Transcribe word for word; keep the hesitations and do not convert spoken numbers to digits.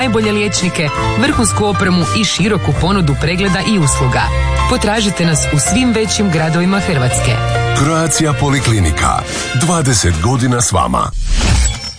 najbolje liječnike, vrhunsku opremu i široku ponudu pregleda i usluga. Potražite nas u svim većim gradovima Hrvatske. Croatia Poliklinika. dvadeset godina s vama.